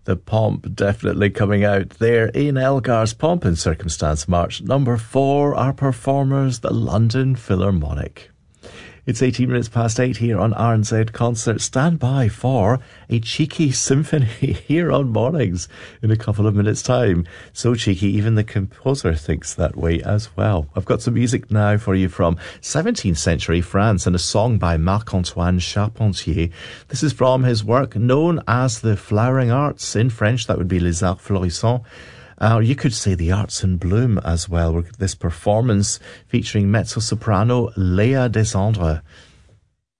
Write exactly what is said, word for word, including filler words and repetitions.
The pomp definitely coming out there in Elgar's Pomp and Circumstance March. Number four, our performers, the London Philharmonic. It's eighteen minutes past eight here on R N Z Concert. Stand by for a cheeky symphony here on Mornings in a couple of minutes' time. So cheeky, even the composer thinks that way as well. I've got some music now for you from seventeenth century France and a song by Marc-Antoine Charpentier. This is from his work known as the Flowering Arts. In French, that would be Les Arts Florissants. Uh, you could say the arts in bloom as well. This performance featuring mezzo-soprano Léa Desandres.